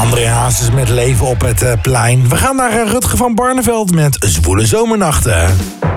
André Hazes met Leven op het plein. We gaan naar Rutger van Barneveld met Zwoele Zomernachten.